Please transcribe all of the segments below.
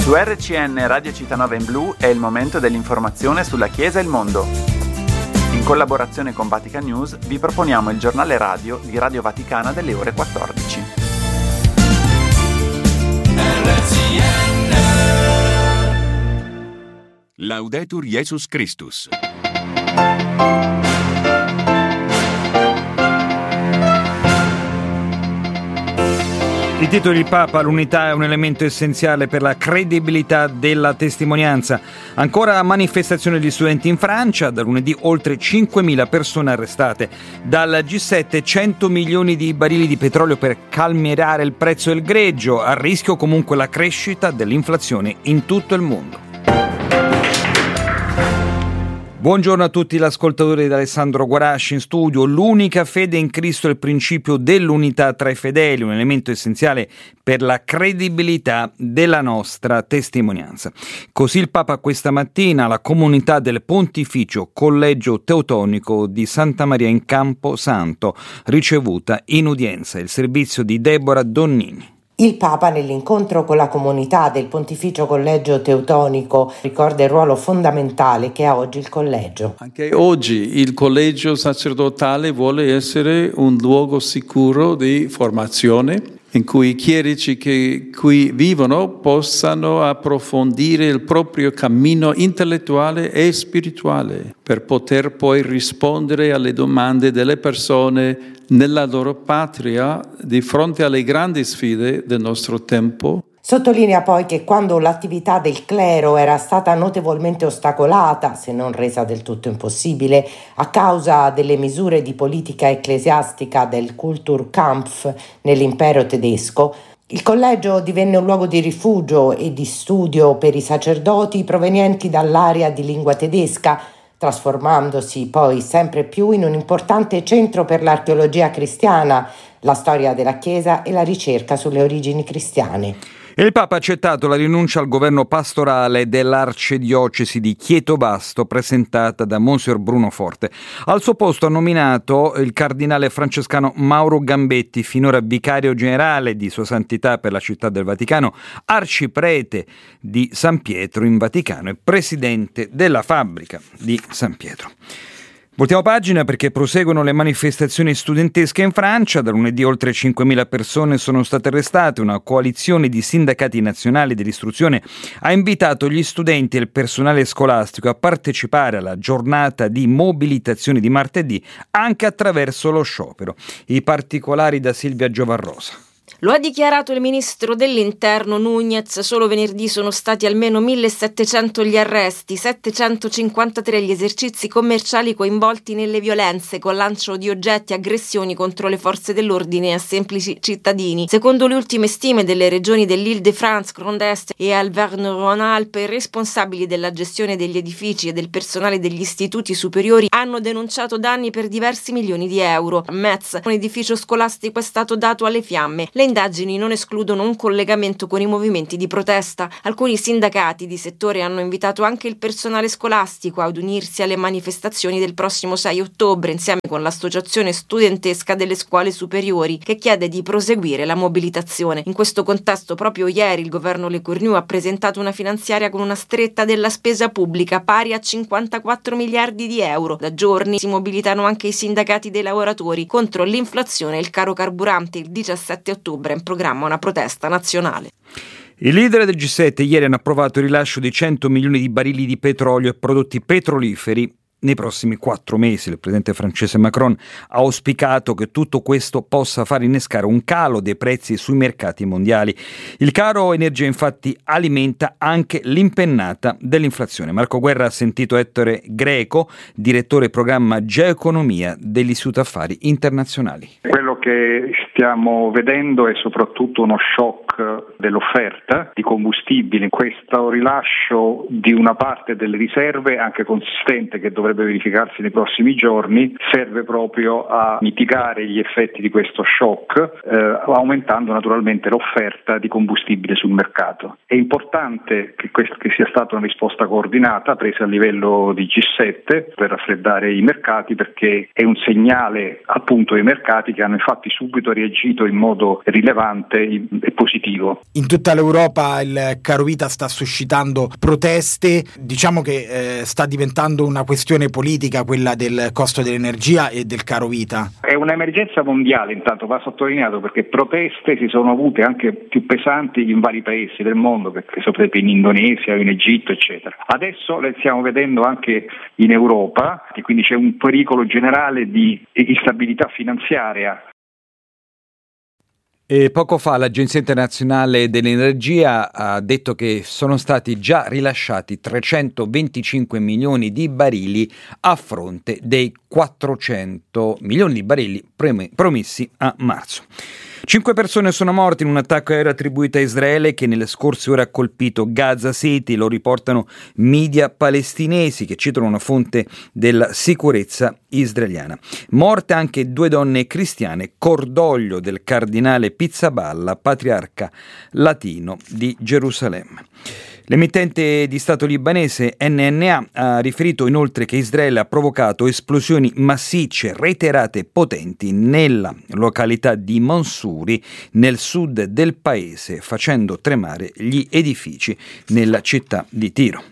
Su RCN Radio Città in Blu è il momento dell'informazione sulla Chiesa e il mondo. In collaborazione con Vatican News vi proponiamo il giornale radio di Radio Vaticana delle ore 14. RCN. Laudetur Jesus Christus. I titoli del Papa: l'unità è un elemento essenziale per la credibilità della testimonianza. Ancora manifestazioni di studenti in Francia, da lunedì oltre 5.000 persone arrestate. Dal G7 100 milioni di barili di petrolio per calmierare il prezzo del greggio, a rischio comunque la crescita dell'inflazione in tutto il mondo. Buongiorno a tutti gli ascoltatori di Alessandro Guarasci in studio. L'unica fede in Cristo è il principio dell'unità tra i fedeli, un elemento essenziale per la credibilità della nostra testimonianza. Così il Papa questa mattina alla comunità del Pontificio Collegio Teutonico di Santa Maria in Camposanto, ricevuta in udienza il servizio di Deborah Donnini. Il Papa, nell'incontro con la comunità del Pontificio Collegio Teutonico, ricorda il ruolo fondamentale che ha oggi il collegio. Anche oggi il collegio sacerdotale vuole essere un luogo sicuro di formazione, in cui i chierici che qui vivono possano approfondire il proprio cammino intellettuale e spirituale per poter poi rispondere alle domande delle persone nella loro patria di fronte alle grandi sfide del nostro tempo. Sottolinea poi che quando l'attività del clero era stata notevolmente ostacolata, se non resa del tutto impossibile, a causa delle misure di politica ecclesiastica del Kulturkampf nell'impero tedesco, il collegio divenne un luogo di rifugio e di studio per i sacerdoti provenienti dall'area di lingua tedesca, trasformandosi poi sempre più in un importante centro per l'archeologia cristiana, la storia della Chiesa e la ricerca sulle origini cristiane. Il Papa ha accettato la rinuncia al governo pastorale dell'arcidiocesi di Chietobasto presentata da Monsignor Bruno Forte. Al suo posto ha nominato il cardinale francescano Mauro Gambetti, finora vicario generale di Sua Santità per la Città del Vaticano, arciprete di San Pietro in Vaticano e presidente della fabbrica di San Pietro. Voltiamo pagina perché proseguono le manifestazioni studentesche in Francia. Da lunedì oltre 5.000 persone sono state arrestate. Una coalizione di sindacati nazionali dell'istruzione ha invitato gli studenti e il personale scolastico a partecipare alla giornata di mobilitazione di martedì anche attraverso lo sciopero. I particolari da Silvia Giovarrosa. Lo ha dichiarato il ministro dell'Interno Núñez. Solo venerdì sono stati almeno 1.700 gli arresti, 753 gli esercizi commerciali coinvolti nelle violenze con lancio di oggetti e aggressioni contro le forze dell'ordine a semplici cittadini. Secondo le ultime stime delle regioni dell'Île-de-France, Grand Est e Auvergne-Rhône-Alpes, i responsabili della gestione degli edifici e del personale degli istituti superiori hanno denunciato danni per diversi milioni di euro. A Metz, un edificio scolastico è stato dato alle fiamme. Le indagini non escludono un collegamento con i movimenti di protesta. Alcuni sindacati di settore hanno invitato anche il personale scolastico ad unirsi alle manifestazioni del prossimo 6 ottobre, insieme con l'associazione studentesca delle scuole superiori, che chiede di proseguire la mobilitazione. In questo contesto, proprio ieri il governo Lecornu ha presentato una finanziaria con una stretta della spesa pubblica pari a 54 miliardi di euro. Da giorni si mobilitano anche i sindacati dei lavoratori contro l'inflazione e il caro carburante. Il 17 ottobre è in programma una protesta nazionale. I leader del G7 ieri hanno approvato il rilascio di 100 milioni di barili di petrolio e prodotti petroliferi nei prossimi 4 mesi. Il presidente francese Macron ha auspicato che tutto questo possa far innescare un calo dei prezzi sui mercati mondiali. Il caro energia infatti alimenta anche l'impennata dell'inflazione. Marco Guerra ha sentito Ettore Greco, direttore programma Geoeconomia dell'Istituto Affari Internazionali. Quello che stiamo vedendo è soprattutto uno shock dell'offerta di combustibili, questo rilascio di una parte delle riserve anche consistente che dovrebbe dovrebbe verificarsi nei prossimi giorni, serve proprio a mitigare gli effetti di questo shock, aumentando naturalmente l'offerta di combustibile sul mercato. È importante che sia stata una risposta coordinata presa a livello di G7 per raffreddare i mercati, perché è un segnale appunto ai mercati che hanno infatti subito reagito in modo rilevante e positivo. In tutta l'Europa il carovita sta suscitando proteste, diciamo che sta diventando una questione politica quella del costo dell'energia e del carovita. È un'emergenza mondiale, intanto va sottolineato, perché proteste si sono avute anche più pesanti in vari paesi del mondo, perché soprattutto in Indonesia, in Egitto, eccetera. Adesso le stiamo vedendo anche in Europa, e quindi c'è un pericolo generale di instabilità finanziaria. E poco fa l'Agenzia Internazionale dell'Energia ha detto che sono stati già rilasciati 325 milioni di barili a fronte dei 400 milioni di barili promessi a marzo. 5 persone sono morte in un attacco aereo attribuito a Israele che nelle scorse ore ha colpito Gaza City, lo riportano media palestinesi che citano una fonte della sicurezza israeliana. Morte anche 2 donne cristiane, cordoglio del cardinale Pizzaballa, patriarca latino di Gerusalemme. L'emittente di Stato libanese NNA ha riferito inoltre che Israele ha provocato esplosioni massicce, reiterate e potenti nella località di Mansuri, nel sud del paese, facendo tremare gli edifici nella città di Tiro.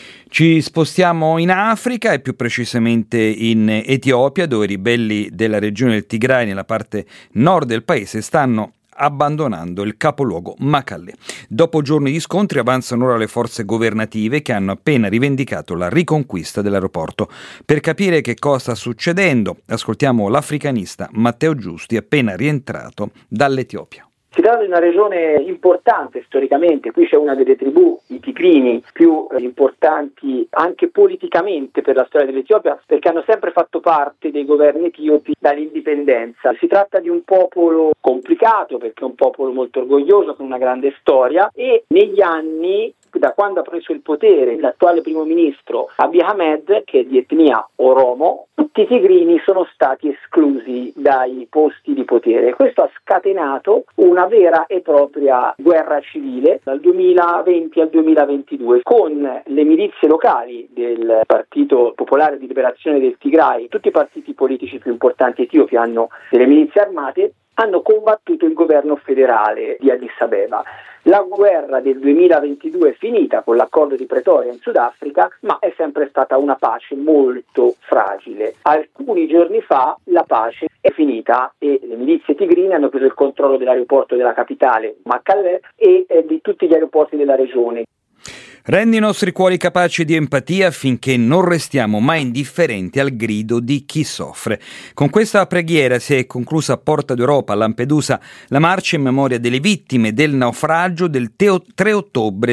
Ci spostiamo in Africa e più precisamente in Etiopia, dove i ribelli della regione del Tigray, nella parte nord del paese, stanno abbandonando il capoluogo Mekelle. Dopo giorni di scontri avanzano ora le forze governative che hanno appena rivendicato la riconquista dell'aeroporto. Per capire che cosa sta succedendo, ascoltiamo l'africanista Matteo Giusti, appena rientrato dall'Etiopia. Si tratta di una regione importante storicamente, qui c'è una delle tribù, i Tigrini, più importanti anche politicamente per la storia dell'Etiopia, perché hanno sempre fatto parte dei governi etiopi dall'indipendenza. Si tratta di un popolo complicato, perché è un popolo molto orgoglioso, con una grande storia, e negli anni, da quando ha preso il potere l'attuale primo ministro Abiy Ahmed, che è di etnia Oromo, tutti i tigrini sono stati esclusi dai posti di potere. Questo ha scatenato una vera e propria guerra civile dal 2020 al 2022 con le milizie locali del Partito Popolare di Liberazione del Tigray. Tutti i partiti politici più importanti etiopi hanno delle milizie armate, hanno combattuto il governo federale di Addis Abeba. La guerra del 2022 è finita con l'accordo di Pretoria in Sudafrica, ma è sempre stata una pace molto fragile. Alcuni giorni fa la pace è finita e le milizie tigrine hanno preso il controllo dell'aeroporto della capitale, Mekelle, e di tutti gli aeroporti della regione. Rendi i nostri cuori capaci di empatia affinché non restiamo mai indifferenti al grido di chi soffre. Con questa preghiera si è conclusa a Porta d'Europa, a Lampedusa, la marcia in memoria delle vittime del naufragio del 3 ottobre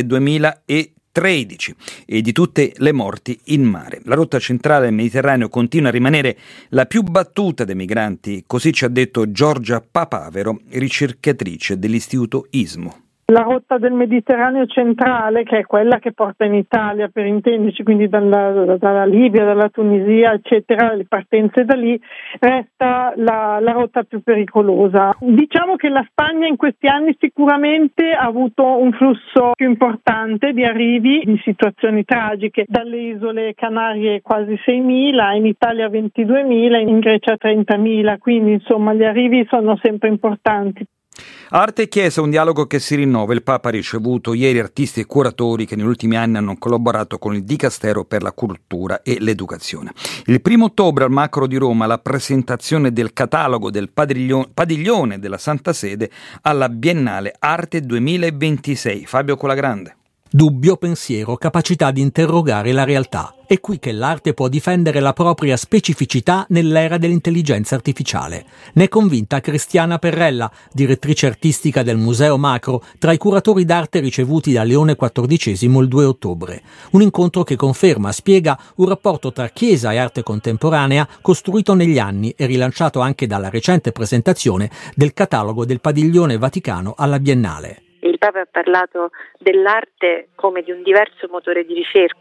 2013 e di tutte le morti in mare. La rotta centrale del Mediterraneo continua a rimanere la più battuta dei migranti, così ci ha detto Giorgia Papavero, ricercatrice dell'Istituto ISMO. La rotta del Mediterraneo centrale, che è quella che porta in Italia, per intenderci, quindi dalla Libia, dalla Tunisia, eccetera, le partenze da lì, resta la rotta più pericolosa. Diciamo che la Spagna in questi anni sicuramente ha avuto un flusso più importante di arrivi, di situazioni tragiche, dalle isole Canarie quasi 6.000, in Italia 22.000, in Grecia 30.000, quindi insomma gli arrivi sono sempre importanti. Arte e Chiesa, un dialogo che si rinnova. Il Papa ha ricevuto ieri artisti e curatori che negli ultimi anni hanno collaborato con il Dicastero per la cultura e l'educazione. Il 1 ottobre al Macro di Roma la presentazione del catalogo del padiglione della Santa Sede alla Biennale Arte 2026. Fabio Colagrande. Dubbio, pensiero, capacità di interrogare la realtà. È qui che l'arte può difendere la propria specificità nell'era dell'intelligenza artificiale. Ne è convinta Cristiana Perrella, direttrice artistica del Museo Macro, tra i curatori d'arte ricevuti da Leone XIV il 2 ottobre. Un incontro che conferma, spiega, un rapporto tra Chiesa e arte contemporanea costruito negli anni e rilanciato anche dalla recente presentazione del catalogo del Padiglione Vaticano alla Biennale. Il Papa ha parlato dell'arte come di un diverso motore di ricerca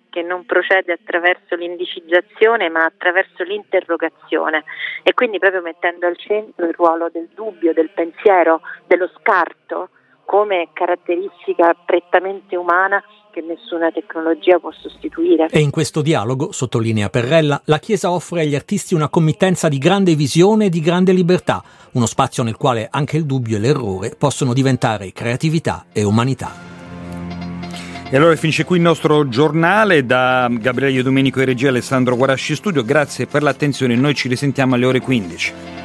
che non procede attraverso l'indicizzazione ma attraverso l'interrogazione, e quindi proprio mettendo al centro il ruolo del dubbio, del pensiero, dello scarto come caratteristica prettamente umana che nessuna tecnologia può sostituire. E in questo dialogo, sottolinea Perrella, la Chiesa offre agli artisti una committenza di grande visione e di grande libertà, uno spazio nel quale anche il dubbio e l'errore possono diventare creatività e umanità. E allora finisce qui il nostro giornale. Da Gabriele Domenico e regia, Alessandro Guarasci studio, grazie per l'attenzione, noi ci risentiamo alle ore 15.